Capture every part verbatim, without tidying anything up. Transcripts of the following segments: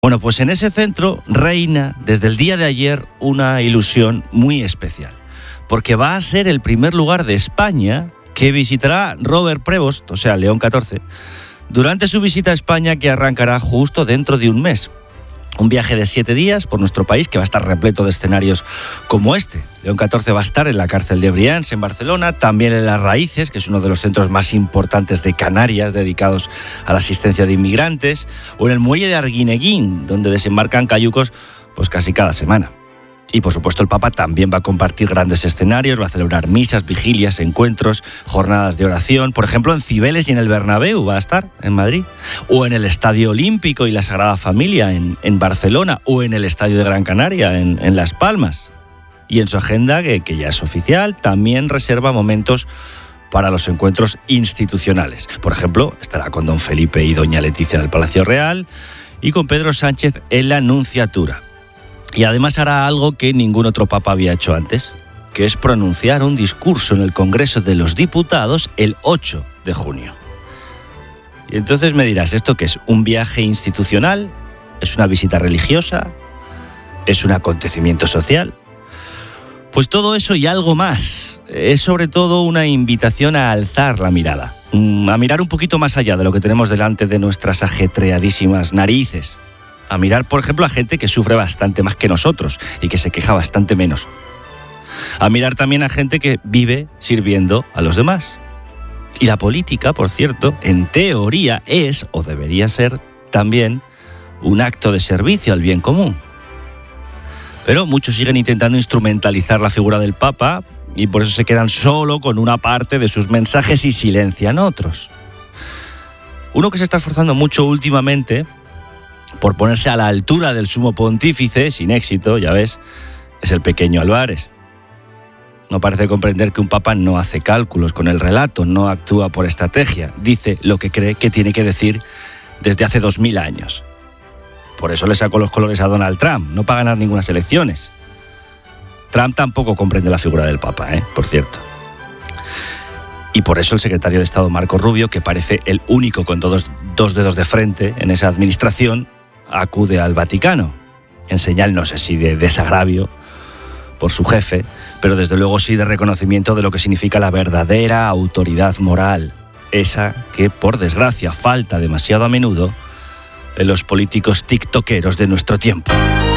Bueno, pues en ese centro reina desde el día de ayer una ilusión muy especial, porque va a ser el primer lugar de España que visitará Robert Prevost, o sea, León catorce, durante su visita a España, que arrancará justo dentro de un mes. Un viaje de siete días por nuestro país que va a estar repleto de escenarios como este. León catorce va a estar en la cárcel de Brians, en Barcelona, también en Las Raíces, que es uno de los centros más importantes de Canarias dedicados a la asistencia de inmigrantes, o en el muelle de Arguineguín, donde desembarcan cayucos pues casi cada semana. Y por supuesto el Papa también va a compartir grandes escenarios, va a celebrar misas, vigilias, encuentros, jornadas de oración. Por ejemplo, en Cibeles y en el Bernabéu va a estar, en Madrid. O en el Estadio Olímpico y la Sagrada Familia en, en Barcelona. O en el Estadio de Gran Canaria en, en Las Palmas. Y en su agenda, que, que ya es oficial, también reserva momentos para los encuentros institucionales. Por ejemplo, estará con don Felipe y doña Leticia en el Palacio Real y con Pedro Sánchez en la Nunciatura. Y además hará algo que ningún otro papa había hecho antes, que es pronunciar un discurso en el Congreso de los Diputados el ocho de junio. Y entonces me dirás, ¿esto qué es? ¿Un viaje institucional? ¿Es una visita religiosa? ¿Es un acontecimiento social? Pues todo eso y algo más. Es sobre todo una invitación a alzar la mirada, a mirar un poquito más allá de lo que tenemos delante de nuestras ajetreadísimas narices. A mirar, por ejemplo, a gente que sufre bastante más que nosotros y que se queja bastante menos. A mirar también a gente que vive sirviendo a los demás. Y la política, por cierto, en teoría es, o debería ser, también un acto de servicio al bien común. Pero muchos siguen intentando instrumentalizar la figura del Papa y por eso se quedan solo con una parte de sus mensajes y silencian otros. Uno que se está esforzando mucho últimamente por ponerse a la altura del sumo pontífice, sin éxito, ya ves, es el pequeño Álvarez. No parece comprender que un papa no hace cálculos con el relato, no actúa por estrategia, dice lo que cree que tiene que decir desde hace dos mil años. Por eso le sacó los colores a Donald Trump, no para ganar ninguna elecciones. Trump tampoco comprende la figura del papa, ¿eh? Por cierto. Y por eso el secretario de Estado Marco Rubio, que parece el único con todos dos dedos de frente en esa administración, acude al Vaticano, en señal no sé si de desagravio por su jefe, pero desde luego sí de reconocimiento de lo que significa la verdadera autoridad moral, esa que por desgracia falta demasiado a menudo en los políticos tiktokeros de nuestro tiempo.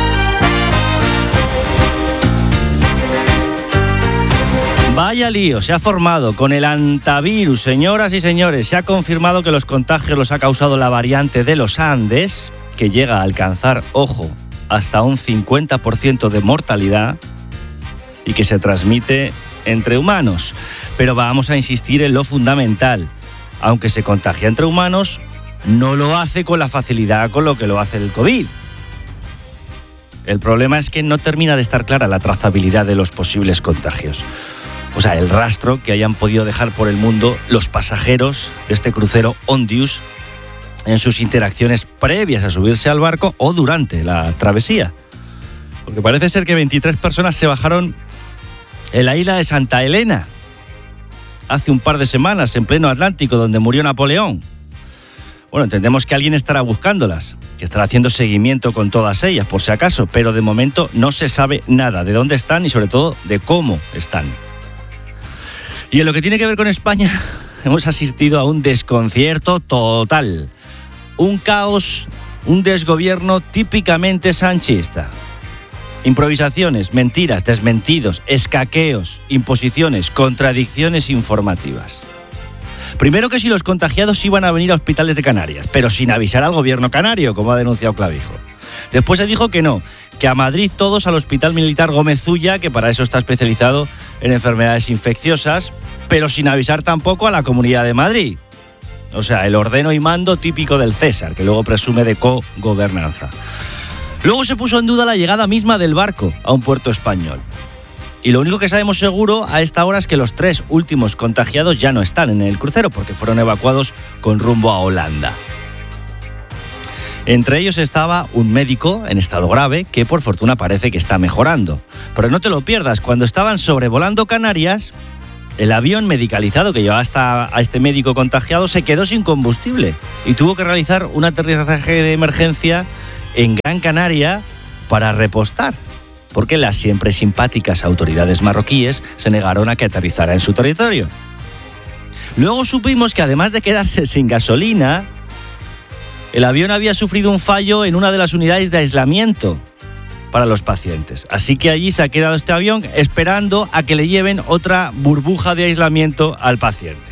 Vaya lío, se ha formado con el antivirus, señoras y señores. Se ha confirmado que los contagios los ha causado la variante de los Andes, que llega a alcanzar, ojo, hasta un cincuenta por ciento de mortalidad y que se transmite entre humanos. Pero vamos a insistir en lo fundamental. Aunque se contagia entre humanos, no lo hace con la facilidad con lo que lo hace el COVID. El problema es que no termina de estar clara la trazabilidad de los posibles contagios. O sea, el rastro que hayan podido dejar por el mundo los pasajeros de este crucero Ondius en sus interacciones previas a subirse al barco o durante la travesía. Porque parece ser que veintitrés personas se bajaron en la isla de Santa Elena hace un par de semanas, en pleno Atlántico, donde murió Napoleón. Bueno, entendemos que alguien estará buscándolas, que estará haciendo seguimiento con todas ellas, por si acaso, pero de momento no se sabe nada de dónde están y sobre todo de cómo están. Y en lo que tiene que ver con España, hemos asistido a un desconcierto total. Un caos, un desgobierno típicamente sanchista. Improvisaciones, mentiras, desmentidos, escaqueos, imposiciones, contradicciones informativas. Primero que si los contagiados iban a venir a hospitales de Canarias, pero sin avisar al gobierno canario, como ha denunciado Clavijo. Después se dijo que no, que a Madrid todos al Hospital Militar Gómez Ulla, que para eso está especializado en enfermedades infecciosas, pero sin avisar tampoco a la Comunidad de Madrid. O sea, el ordeno y mando típico del César, que luego presume de co-gobernanza. Luego se puso en duda la llegada misma del barco a un puerto español. Y lo único que sabemos seguro a esta hora es que los tres últimos contagiados ya no están en el crucero, porque fueron evacuados con rumbo a Holanda. Entre ellos estaba un médico en estado grave, que por fortuna parece que está mejorando. Pero no te lo pierdas, cuando estaban sobrevolando Canarias, el avión medicalizado que llevaba hasta a este médico contagiado se quedó sin combustible y tuvo que realizar un aterrizaje de emergencia en Gran Canaria para repostar, porque las siempre simpáticas autoridades marroquíes se negaron a que aterrizara en su territorio. Luego supimos que además de quedarse sin gasolina, el avión había sufrido un fallo en una de las unidades de aislamiento para los pacientes. Así que allí se ha quedado este avión esperando a que le lleven otra burbuja de aislamiento al paciente.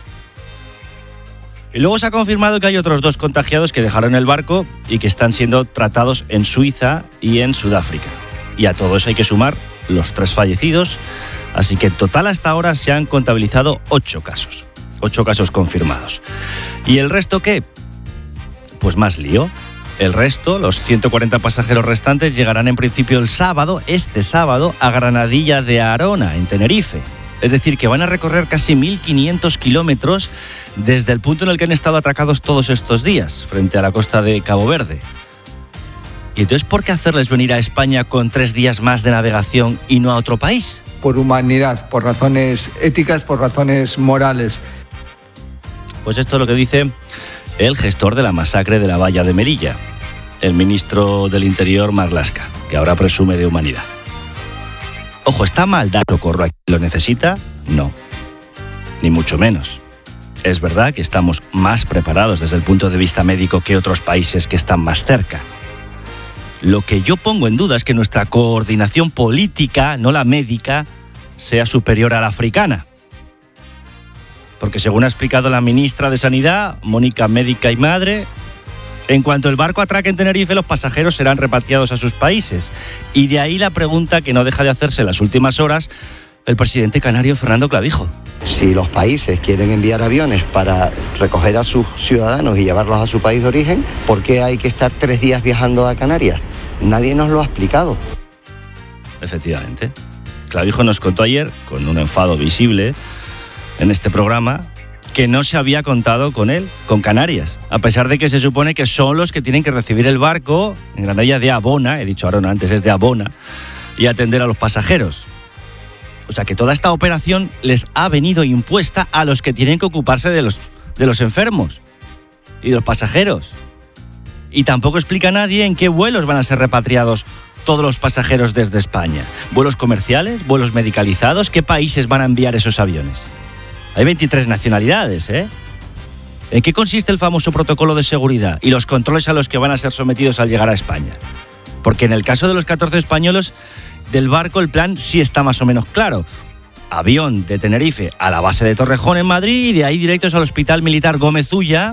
Y luego se ha confirmado que hay otros dos contagiados que dejaron el barco y que están siendo tratados en Suiza y en Sudáfrica. Y a todo eso hay que sumar los tres fallecidos, así que en total hasta ahora se han contabilizado ocho casos. Ocho casos confirmados. ¿Y el resto qué? Pues más lío. El resto, los ciento cuarenta pasajeros restantes, llegarán en principio el sábado, este sábado, a Granadilla de Arona, en Tenerife. Es decir, que van a recorrer casi mil quinientos kilómetros desde el punto en el que han estado atracados todos estos días, frente a la costa de Cabo Verde. ¿Y entonces por qué hacerles venir a España con tres días más de navegación y no a otro país? Por humanidad, por razones éticas, por razones morales. Pues esto es lo que dice el gestor de la masacre de la valla de Melilla, el ministro del Interior Marlaska, que ahora presume de humanidad. Ojo, ¿está mal dar socorro a quien lo necesita? No, ni mucho menos. Es verdad que estamos más preparados desde el punto de vista médico que otros países que están más cerca. Lo que yo pongo en duda es que nuestra coordinación política, no la médica, sea superior a la africana. Porque según ha explicado la ministra de Sanidad, Mónica Médica y Madre, en cuanto el barco atraque en Tenerife, los pasajeros serán repatriados a sus países. Y de ahí la pregunta que no deja de hacerse en las últimas horas el presidente canario Fernando Clavijo. Si los países quieren enviar aviones para recoger a sus ciudadanos y llevarlos a su país de origen, ¿por qué hay que estar tres días viajando a Canarias? Nadie nos lo ha explicado. Efectivamente. Clavijo nos contó ayer, con un enfado visible en este programa, que no se había contado con él, con Canarias, a pesar de que se supone que son los que tienen que recibir el barco en Granadilla de Abona, he dicho Arona antes, es de Abona, y atender a los pasajeros. O sea que toda esta operación les ha venido impuesta a los que tienen que ocuparse de los, de los enfermos y de los pasajeros. Y tampoco explica a nadie en qué vuelos van a ser repatriados todos los pasajeros desde España. ¿Vuelos comerciales? ¿Vuelos medicalizados? ¿Qué países van a enviar esos aviones? Hay veintitrés nacionalidades, ¿eh? ¿En qué consiste el famoso protocolo de seguridad y los controles a los que van a ser sometidos al llegar a España? Porque en el caso de los catorce españoles del barco, el plan sí está más o menos claro. Avión de Tenerife a la base de Torrejón en Madrid y de ahí directos al Hospital Militar Gómez Ulla,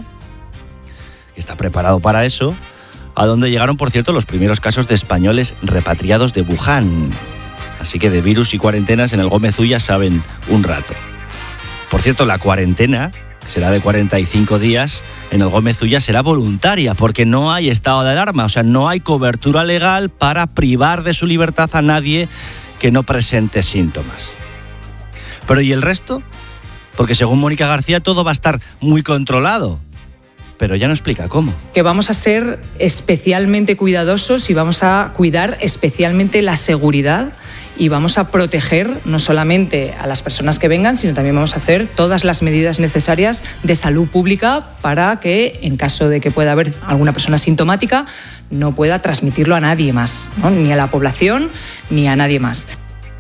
que está preparado para eso, a donde llegaron, por cierto, los primeros casos de españoles repatriados de Wuhan. Así que de virus y cuarentenas en el Gómez Ulla saben un rato. Por cierto, la cuarentena será de cuarenta y cinco días, en el Gómez Ulla será voluntaria, porque no hay estado de alarma, o sea, no hay cobertura legal para privar de su libertad a nadie que no presente síntomas. Pero ¿y el resto? Porque según Mónica García todo va a estar muy controlado, pero ya no explica cómo. Que vamos a ser especialmente cuidadosos y vamos a cuidar especialmente la seguridad y vamos a proteger no solamente a las personas que vengan, sino también vamos a hacer todas las medidas necesarias de salud pública para que, en caso de que pueda haber alguna persona sintomática, no pueda transmitirlo a nadie más, ¿no? Ni a la población ni a nadie más.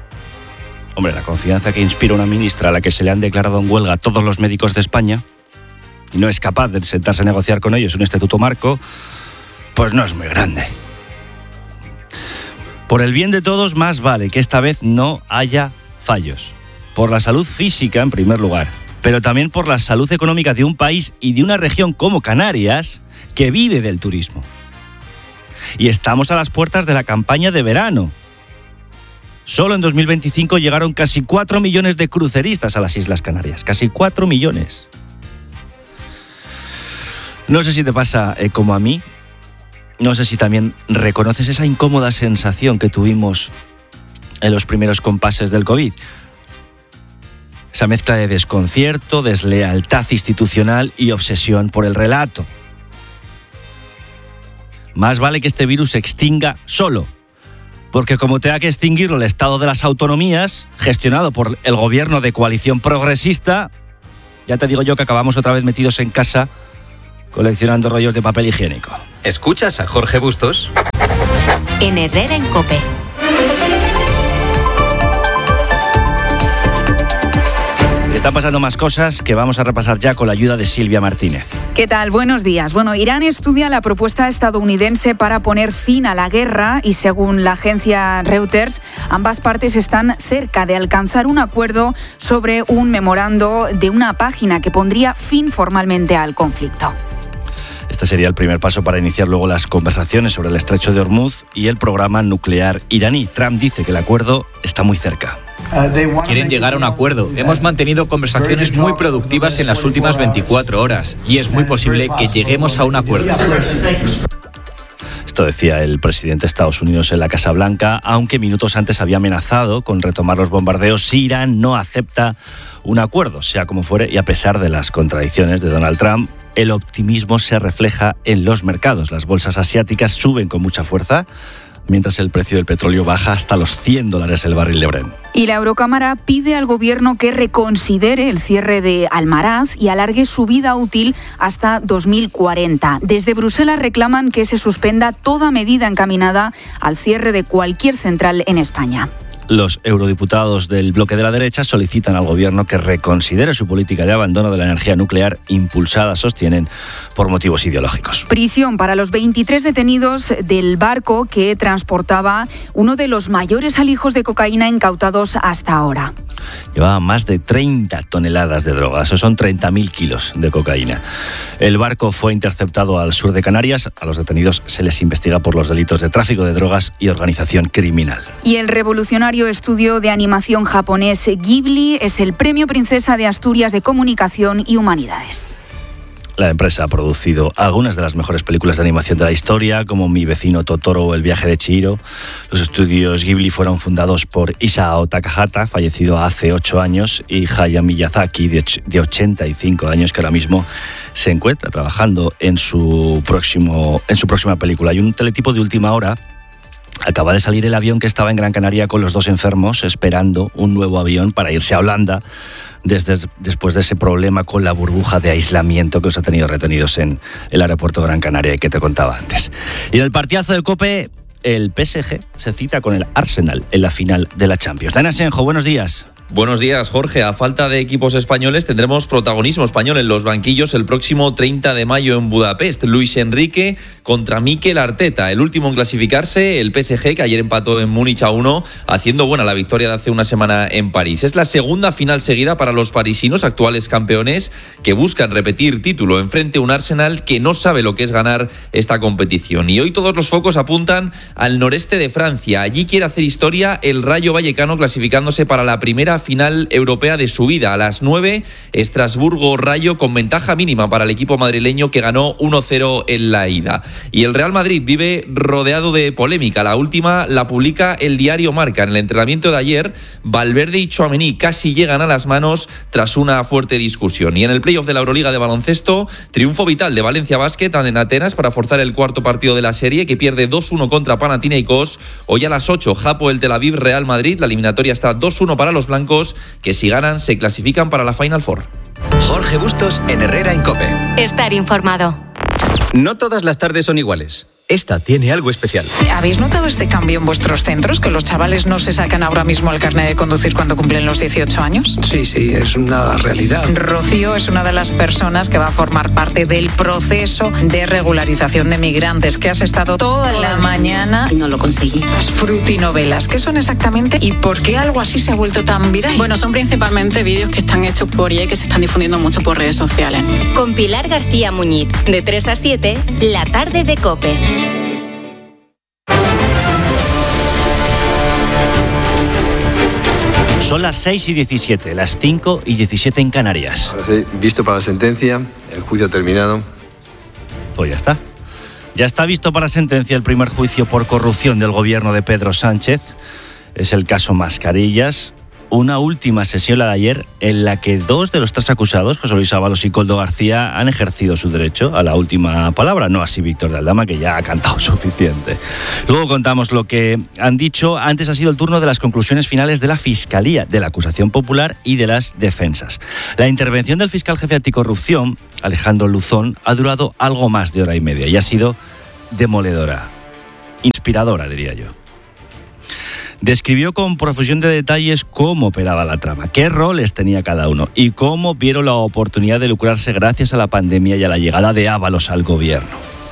Hombre, la confianza que inspira una ministra a la que se le han declarado en huelga a todos los médicos de España y no es capaz de sentarse a negociar con ellos un estatuto marco, pues no es muy grande. Por el bien de todos, más vale que esta vez no haya fallos. Por la salud física, en primer lugar, pero también por la salud económica de un país y de una región como Canarias, que vive del turismo. Y estamos a las puertas de la campaña de verano. Solo en dos mil veinticinco llegaron casi cuatro millones de cruceristas a las Islas Canarias. Casi cuatro millones. No sé si te pasa eh, como a mí. No sé si también reconoces esa incómoda sensación que tuvimos en los primeros compases del COVID. Esa mezcla de desconcierto, deslealtad institucional y obsesión por el relato. Más vale que este virus se extinga solo, porque como tenga que extinguirlo el Estado de las Autonomías, gestionado por el gobierno de coalición progresista, ya te digo yo que acabamos otra vez metidos en casa coleccionando rollos de papel higiénico. ¿Escuchas a Jorge Bustos? En Herrera en COPE. Están pasando más cosas que vamos a repasar ya con la ayuda de Silvia Martínez. ¿Qué tal? Buenos días. Bueno, Irán estudia la propuesta estadounidense para poner fin a la guerra y según la agencia Reuters, ambas partes están cerca de alcanzar un acuerdo sobre un memorando de una página que pondría fin formalmente al conflicto. Este sería el primer paso para iniciar luego las conversaciones sobre el estrecho de Hormuz y el programa nuclear iraní. Trump dice que el acuerdo está muy cerca. Quieren llegar a un acuerdo. Hemos mantenido conversaciones muy productivas en las últimas veinticuatro horas y es muy posible que lleguemos a un acuerdo. Esto decía el presidente de Estados Unidos en la Casa Blanca, aunque minutos antes había amenazado con retomar los bombardeos si Irán no acepta un acuerdo, sea como fuere, y a pesar de las contradicciones de Donald Trump, el optimismo se refleja en los mercados. Las bolsas asiáticas suben con mucha fuerza, mientras el precio del petróleo baja hasta los cien dólares el barril de Brent. Y la Eurocámara pide al Gobierno que reconsidere el cierre de Almaraz y alargue su vida útil hasta dos mil cuarenta. Desde Bruselas reclaman que se suspenda toda medida encaminada al cierre de cualquier central en España. Los eurodiputados del bloque de la derecha solicitan al Gobierno que reconsidere su política de abandono de la energía nuclear impulsada, sostienen, por motivos ideológicos. Prisión para los veintitrés detenidos del barco que transportaba uno de los mayores alijos de cocaína incautados hasta ahora. Llevaba más de treinta toneladas de droga, eso son treinta mil kilos de cocaína. El barco fue interceptado al sur de Canarias. A los detenidos se les investiga por los delitos de tráfico de drogas y organización criminal. Y el revolucionario estudio de animación japonés Ghibli es el Premio Princesa de Asturias de Comunicación y Humanidades. La empresa ha producido algunas de las mejores películas de animación de la historia, como Mi vecino Totoro o El viaje de Chihiro. Los estudios Ghibli fueron fundados por Isao Takahata, fallecido hace ocho años, y Hayao Miyazaki, de ochenta y cinco años, que ahora mismo se encuentra trabajando en su próximo, en su próxima película. Hay un teletipo de última hora. Acaba de salir el avión que estaba en Gran Canaria con los dos enfermos, esperando un nuevo avión para irse a Holanda, desde, después de ese problema con la burbuja de aislamiento que os ha tenido retenidos en el aeropuerto de Gran Canaria y que te contaba antes. Y en el partidazo de COPE, el P S G se cita con el Arsenal en la final de la Champions. Dani Asenjo, buenos días. Buenos días, Jorge. A falta de equipos españoles, tendremos protagonismo español en los banquillos el próximo treinta de mayo en Budapest. Luis Enrique contra Mikel Arteta, el último en clasificarse, el P S G, que ayer empató en Múnich a uno, haciendo buena la victoria de hace una semana en París. Es la segunda final seguida para los parisinos, actuales campeones, que buscan repetir título enfrente a un Arsenal que no sabe lo que es ganar esta competición. Y hoy todos los focos apuntan al noreste de Francia. Allí quiere hacer historia el Rayo Vallecano, clasificándose para la primera final europea de su vida. A las nueve, Estrasburgo-Rayo con ventaja mínima para el equipo madrileño, que ganó uno cero en la ida. Y el Real Madrid vive rodeado de polémica. La última la publica el diario Marca. En el entrenamiento de ayer, Valverde y Tchouaméni casi llegan a las manos tras una fuerte discusión. Y en el playoff de la Euroliga de baloncesto, triunfo vital de Valencia Basket en Atenas para forzar el cuarto partido de la serie, que pierde dos uno contra Panathinaikos. Hoy a las ocho, Hapoel Tel Aviv Real Madrid. La eliminatoria está dos uno para los blancos, que si ganan se clasifican para la Final Four. Jorge Bustos en Herrera en COPE. Estar informado. No todas las tardes son iguales. Esta tiene algo especial. ¿Habéis notado este cambio en vuestros centros? ¿Que los chavales no se sacan ahora mismo el carnet de conducir cuando cumplen los dieciocho años? Sí, sí, es una realidad. Rocío es una de las personas que va a formar parte del proceso de regularización de migrantes, que has estado toda la mañana... Y no lo conseguí. Frutinovelas. ¿Qué son exactamente y por qué algo así se ha vuelto tan viral? Bueno, son principalmente vídeos que están hechos por I A, que se están difundiendo mucho por redes sociales. Con Pilar García Muñiz, de tres a siete, la tarde de COPE. Son las seis y diecisiete, las cinco y diecisiete en Canarias. Ahora sí, visto para la sentencia, el juicio ha terminado. Pues ya está. Ya está visto para sentencia el primer juicio por corrupción del gobierno de Pedro Sánchez. Es el caso Mascarillas. una última sesión, la de ayer, en la que dos de los tres acusados, José Luis Ábalos y Koldo García, han ejercido su derecho a la última palabra, no así Víctor de Aldama, que ya ha cantado suficiente. Luego contamos lo que han dicho. Antes ha sido el turno de las conclusiones finales de la Fiscalía, de la acusación popular y de las defensas. La intervención del fiscal jefe anticorrupción, Alejandro Luzón, ha durado algo más de hora y media y ha sido demoledora, inspiradora, diría yo. Describió con profusión de detalles cómo operaba la trama, qué roles tenía cada uno y cómo vieron la oportunidad de lucrarse gracias a la pandemia y a la llegada de Ábalos al gobierno.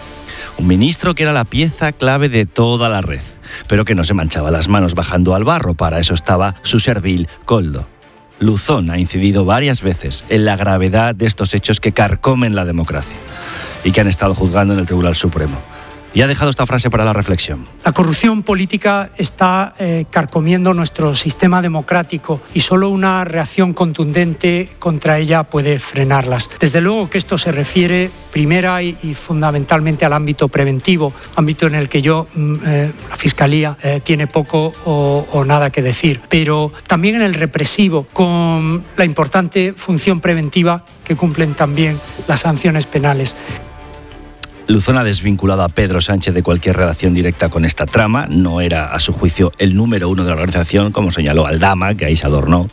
Un ministro que era la pieza clave de toda la red, pero que no se manchaba las manos bajando al barro. Para eso estaba su servil Koldo. Luzón ha incidido varias veces en la gravedad de estos hechos que carcomen la democracia y que han estado juzgando en el Tribunal Supremo. Y ha dejado esta frase para la reflexión. La corrupción política está eh, carcomiendo nuestro sistema democrático y solo una reacción contundente contra ella puede frenarlas. Desde luego que esto se refiere primera y, y fundamentalmente al ámbito preventivo, ámbito en el que yo, eh, la Fiscalía, eh, tiene poco o, o nada que decir, pero también en el represivo, con la importante función preventiva que cumplen también las sanciones penales. Luzón ha desvinculado a Pedro Sánchez de cualquier relación directa con esta trama. No era, a su juicio, el número uno de la organización, como señaló Aldama, que ahí se adornó.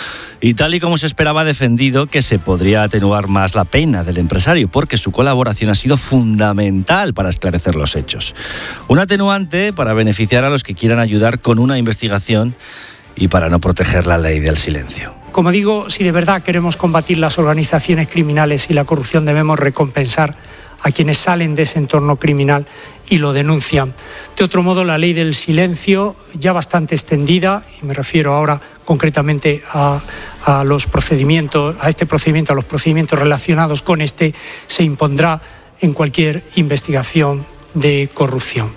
Y tal y como se esperaba, ha defendido que se podría atenuar más la pena del empresario, porque su colaboración ha sido fundamental para esclarecer los hechos. Un atenuante para beneficiar a los que quieran ayudar con una investigación y para no proteger la ley del silencio. Como digo, si de verdad queremos combatir las organizaciones criminales y la corrupción, debemos recompensar a quienes salen de ese entorno criminal y lo denuncian. De otro modo, la ley del silencio, ya bastante extendida, y me refiero ahora concretamente a, a los procedimientos, a este procedimiento, a los procedimientos relacionados con este, se impondrá en cualquier investigación de corrupción.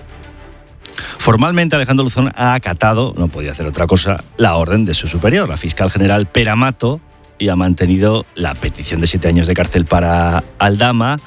Formalmente, Alejandro Luzón ha acatado, no podía hacer otra cosa, la orden de su superior, la fiscal general Pere Mato, y ha mantenido la petición de siete años de cárcel para Aldama,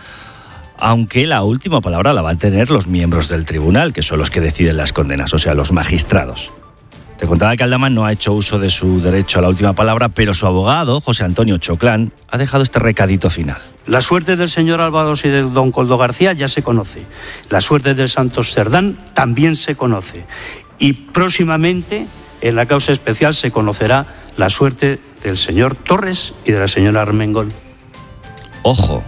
aunque la última palabra la van a tener los miembros del tribunal, que son los que deciden las condenas, o sea, los magistrados. Te contaba que Aldama no ha hecho uso de su derecho a la última palabra, pero su abogado, José Antonio Choclán, ha dejado este recadito final. La suerte del señor Ábalos y de don Koldo García ya se conoce. La suerte del Santos Cerdán también se conoce. Y próximamente, en la causa especial, se conocerá la suerte del señor Torres y de la señora Armengol. Ojo.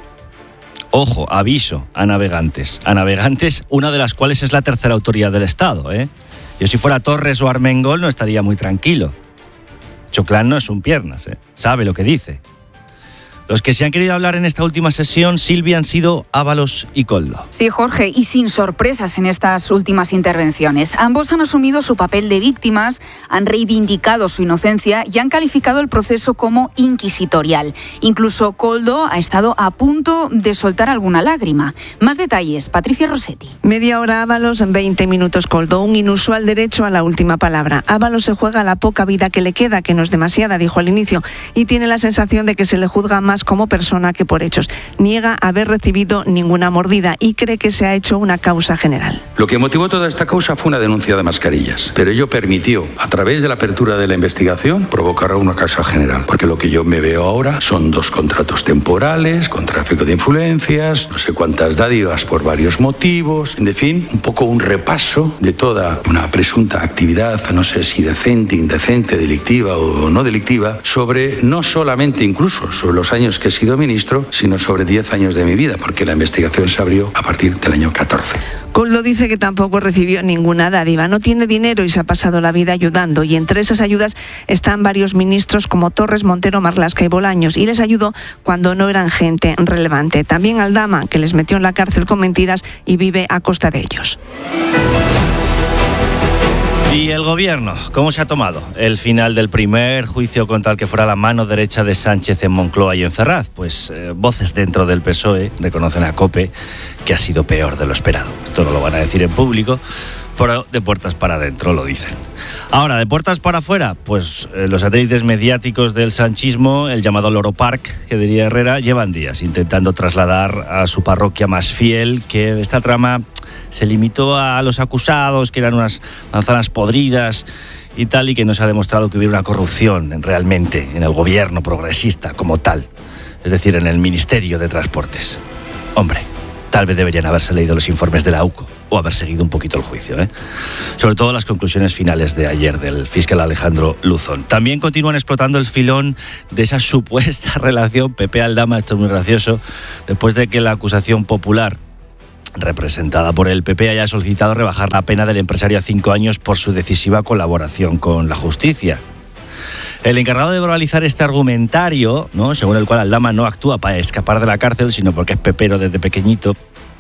Ojo, aviso a navegantes. A navegantes, una de las cuales es la tercera autoridad del Estado, ¿eh? Yo si fuera Torres o Armengol no estaría muy tranquilo. Choclán no es un piernas, ¿eh? Sabe lo que dice. Los que se han querido hablar en esta última sesión, Silvia, han sido Ábalos y Koldo. Sí, Jorge, y sin sorpresas en estas últimas intervenciones. Ambos han asumido su papel de víctimas, han reivindicado su inocencia y han calificado el proceso como inquisitorial. Incluso Koldo ha estado a punto de soltar alguna lágrima. Más detalles, Patricia Rossetti. Media hora Ábalos, veinte minutos Koldo. Un inusual derecho a la última palabra. Ábalos se juega la poca vida que le queda, que no es demasiada, dijo al inicio, y tiene la sensación de que se le juzga más como persona que por hechos. Niega haber recibido ninguna mordida y cree que se ha hecho una causa general. Lo que motivó toda esta causa fue una denuncia de mascarillas, pero ello permitió, a través de la apertura de la investigación, provocar una causa general, porque lo que yo me veo ahora son dos contratos temporales, con tráfico de influencias, no sé cuántas dádivas por varios motivos, en fin, un poco un repaso de toda una presunta actividad, no sé si decente, indecente, delictiva o no delictiva, sobre no solamente incluso sobre los años que he sido ministro, sino sobre diez años de mi vida, porque la investigación se abrió a partir del año catorce. Koldo dice que tampoco recibió ninguna dádiva, no tiene dinero y se ha pasado la vida ayudando, y entre esas ayudas están varios ministros como Torres, Montero, Marlaska y Bolaños, y les ayudó cuando no eran gente relevante. También Aldama, que les metió en la cárcel con mentiras y vive a costa de ellos. ¿Y el gobierno? ¿Cómo se ha tomado el final del primer juicio contra el que fuera la mano derecha de Sánchez en Moncloa y en Ferraz? Pues eh, voces dentro del P S O E reconocen a COPE que ha sido peor de lo esperado. Esto no lo van a decir en público, pero de puertas para adentro lo dicen. Ahora, de puertas para afuera, pues eh, los satélites mediáticos del sanchismo, el llamado Loro Park, que diría Herrera, llevan días intentando trasladar a su parroquia más fiel que esta trama se limitó a los acusados, que eran unas manzanas podridas, y tal, y que no se ha demostrado que hubiera una corrupción realmente en el gobierno progresista como tal, es decir, en el Ministerio de Transportes. Hombre, tal vez deberían haberse leído los informes de la U C O o haber seguido un poquito el juicio, ¿eh? Sobre todo las conclusiones finales de ayer del fiscal Alejandro Luzón. También continúan explotando el filón de esa supuesta relación P P-Aldama, esto es muy gracioso, después de que la acusación popular representada por el P P haya solicitado rebajar la pena del empresario a cinco años por su decisiva colaboración con la justicia. El encargado de verbalizar este argumentario, ¿no?, según el cual Aldama no actúa para escapar de la cárcel, sino porque es pepero desde pequeñito,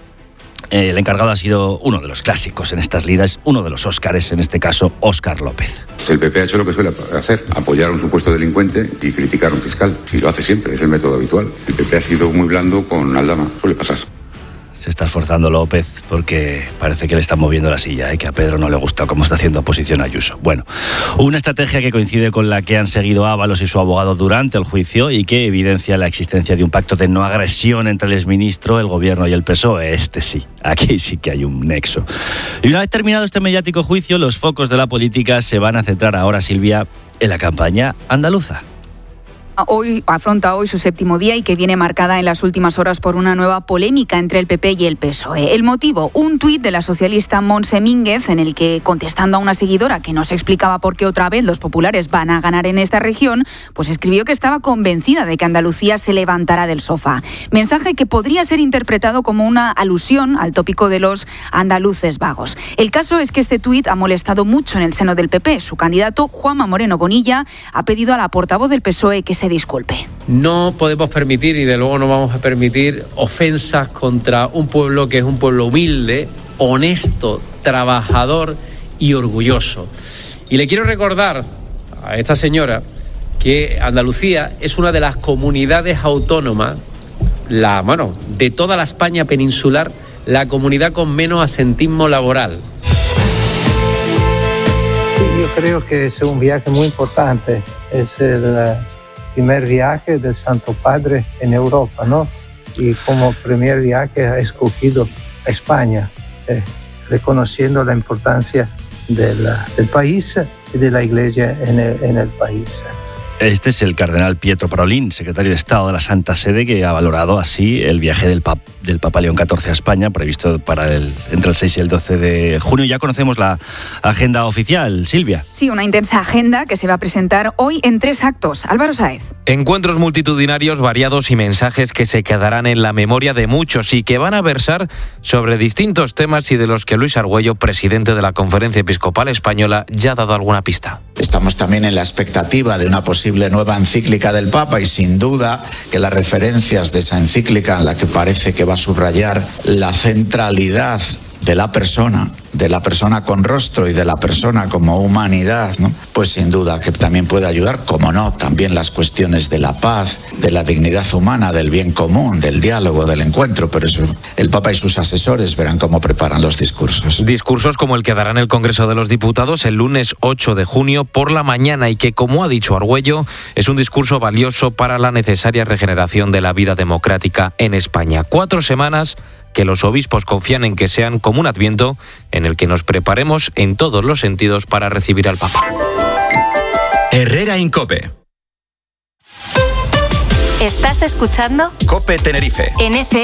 el encargado ha sido uno de los clásicos en estas lidas, uno de los Óscares, en este caso, Óscar López. El P P ha hecho lo que suele hacer, apoyar a un supuesto delincuente y criticar a un fiscal. Y lo hace siempre, es el método habitual. El P P ha sido muy blando con Aldama, suele pasar. Se está esforzando López porque parece que le está moviendo la silla, ¿eh? Que a Pedro no le gusta cómo está haciendo oposición a Ayuso. Bueno, una estrategia que coincide con la que han seguido Ábalos y su abogado durante el juicio y que evidencia la existencia de un pacto de no agresión entre el exministro, el gobierno y el P S O E. Este sí, aquí sí que hay un nexo. Y una vez terminado este mediático juicio, los focos de la política se van a centrar ahora, Silvia, en la campaña andaluza. Hoy afronta hoy su séptimo día y que viene marcada en las últimas horas por una nueva polémica entre el P P y el P S O E. El motivo, un tuit de la socialista Montse Mínguez en el que, contestando a una seguidora que no se explicaba por qué otra vez los populares van a ganar en esta región, pues escribió que estaba convencida de que Andalucía se levantará del sofá. Mensaje que podría ser interpretado como una alusión al tópico de los andaluces vagos. El caso es que este tuit ha molestado mucho en el seno del P P. Su candidato, Juanma Moreno Bonilla, ha pedido a la portavoz del P S O E que se disculpe. No podemos permitir, y de luego no vamos a permitir, ofensas contra un pueblo que es un pueblo humilde, honesto, trabajador y orgulloso. Y le quiero recordar a esta señora que Andalucía es una de las comunidades autónomas, la, bueno, de toda la España peninsular, la comunidad con menos asentismo laboral. Yo creo que es un viaje muy importante. Es el primer viaje del Santo Padre en Europa, ¿no? Y como primer viaje ha escogido a España, eh, reconociendo la importancia del, del país y de la Iglesia en el, en el país. Este es el cardenal Pietro Parolin, secretario de Estado de la Santa Sede, que ha valorado así el viaje del, pap, del Papa León catorce a España, previsto para el, entre el seis y el doce de junio. Ya conocemos la agenda oficial, Silvia. Sí, una intensa agenda que se va a presentar hoy en tres actos. Álvaro Sáez. Encuentros multitudinarios, variados y mensajes que se quedarán en la memoria de muchos y que van a versar sobre distintos temas y de los que Luis Argüello, presidente de la Conferencia Episcopal Española, ya ha dado alguna pista. Estamos también en la expectativa de una posible nueva encíclica del Papa y sin duda que las referencias de esa encíclica en la que parece que va a subrayar la centralidad de la persona, de la persona con rostro y de la persona como humanidad, ¿no? Pues sin duda que también puede ayudar, como no, también las cuestiones de la paz, de la dignidad humana, del bien común, del diálogo, del encuentro, pero eso el Papa y sus asesores verán cómo preparan los discursos. Discursos como el que dará en el Congreso de los Diputados el lunes ocho de junio por la mañana y que, como ha dicho Argüello, es un discurso valioso para la necesaria regeneración de la vida democrática en España. Cuatro semanas que los obispos confían en que sean como un Adviento en el que nos preparemos en todos los sentidos para recibir al Papa. Herrera en COPE. ¿Estás escuchando? COPE Tenerife. En F